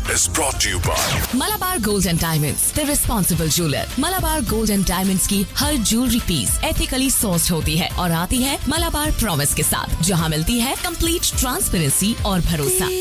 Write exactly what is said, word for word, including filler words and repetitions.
is brought to you by Malabar Gold and Diamonds, the responsible jeweler. Malabar Gold and Diamonds की हर jewellery piece ethically sourced होती है और आती है Malabar promise के साथ, जहां मिलती है कंप्लीट ट्रांसपेरेंसी और भरोसा।